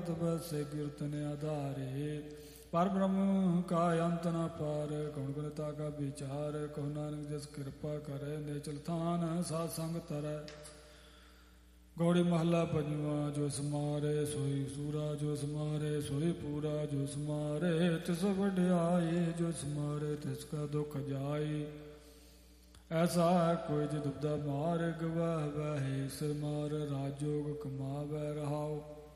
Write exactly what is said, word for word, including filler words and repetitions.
भगत वैसे कीर्तन आधारे। पर ब्रह्म का अंत न पार, कौन गुणता का विचार। कहो नानक जिस कृपा करे, नेचल थान सात संग तरै। गौड़ी महला पंजवा। जो समारे सोई सूरा, जो समारे सोई पूरा। जो समारे तिस वड्याई, जो समारे तिसका दुख जाई। ऐसा कोई जो दुबदा मार, गवाह वह सिर मार। राजयोग कमावै रहाओ,